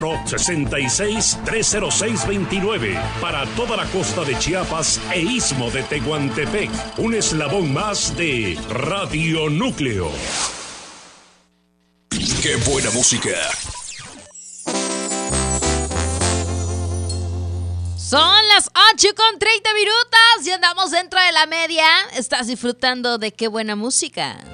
66-306-29 para toda la costa de Chiapas e Istmo de Tehuantepec. Un eslabón más de Radio Núcleo. ¡Qué buena música! Son las 8:30 y andamos dentro de la media. Estás disfrutando de qué buena música.